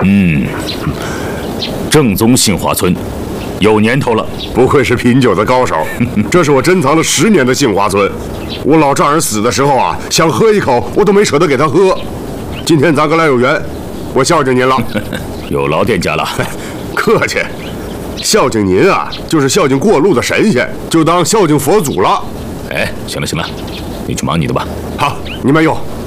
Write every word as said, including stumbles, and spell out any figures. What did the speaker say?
嗯，正宗杏花村，有年头了。 不愧是品酒的高手，这是我珍藏了十年的杏花村。我老丈人死的时候啊，想喝一口，我都没舍得给他喝。今天咱哥俩有缘，我孝敬您了。 有劳店家了。 客气。孝敬您啊，就是孝敬过路的神仙，就当孝敬佛祖了。 哎，行了行了，你去忙你的吧。 好，你慢用。